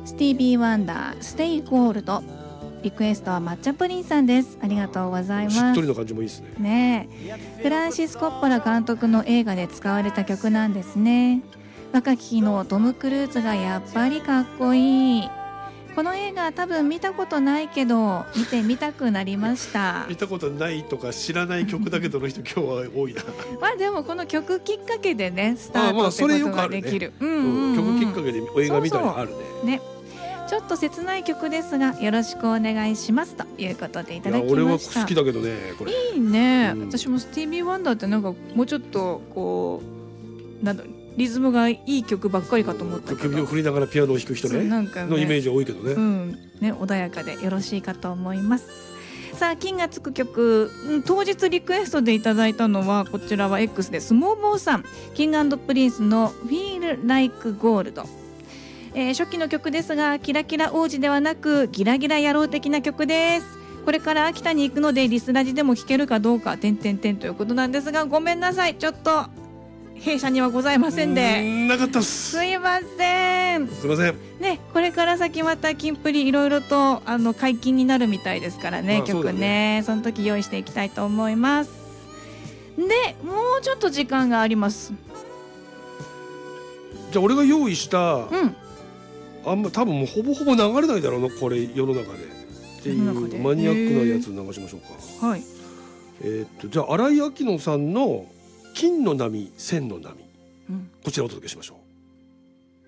スティービー・ワンダーステイゴールド。リクエストは抹茶プリンさんです。ありがとうございます。 しっとりの感じもいいですね。 ねえ、フランシス・コッポラ監督の映画で使われた曲なんですね。若き日のトム・クルーズがやっぱりかっこいい。この映画多分見たことないけど見てみたくなりました見たことないとか知らない曲だけどの人今日は多いなまあでもこの曲きっかけでねスタートってことができる。 曲きっかけで映画みたいなのあるね。 ちょっと切ない曲ですがよろしくお願いしますということでいただきました。 俺は好きだけどねこれ。 いいね、私もスティービー・ワンダーってなんかもうちょっとこうリズムがいい曲ばっかりかと思ったけど、 首を振りながらピアノを弾く人ねのイメージ多いけどね。 穏やかでよろしいかと思います。さあ金がつく曲、当日リクエストでいただいたのはこちらは X でスモーボーさん、キング&プリンスの Feel Like Gold。初期の曲ですがキラキラ王子ではなくギラギラ野郎的な曲です。これから秋田に行くのでリスラジでも聴けるかどうかということなんですが、ごめんなさい、ちょっと弊社にはございませんでなかったっす。 すいません。 すいませんね、これから先またキンプリいろいろと解禁になるみたいですからね、曲ね、その時用意していきたいと思います。でもうちょっと時間があります。 じゃあ俺が用意した、多分もうほぼほぼ流れないだろうなこれ世の中でっていうマニアックなやつ流しましょうか。 はい。 じゃあ新井明乃さんの金の波線の波、こちらをお届けしましょう。